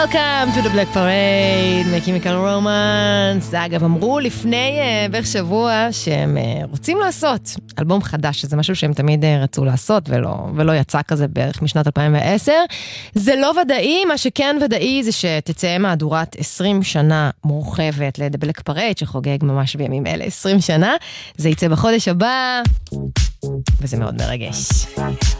Welcome to the Black Parade, My Chemical Romance. אגב, אמרו לפני בערך שבוע שהם רוצים לעשות אלבום חדש, שזה משהו שהם תמיד רצו לעשות ולא יצא כזה בערך משנת 2010. זה לא ודאי, מה שכן ודאי זה שתצא מהדורת 20 שנה מורחבת ל-The Black Parade, שחוגג ממש בימים אלה 20 שנה. זה יצא בחודש הבא, וזה מאוד מרגש.